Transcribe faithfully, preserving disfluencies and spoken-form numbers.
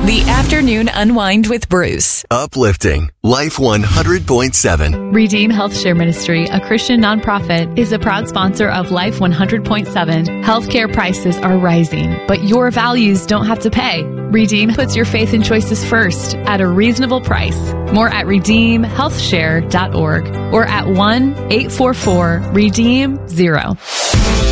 The Afternoon Unwind with Bruce. Uplifting. Life one hundred point seven. Redeem Health Share Ministry, a Christian nonprofit, is a proud sponsor of Life one hundred point seven. Healthcare prices are rising, but your values don't have to pay. Redeem puts your faith and choices first at a reasonable price. More at redeem health share dot org or at one eight four four redeem zero.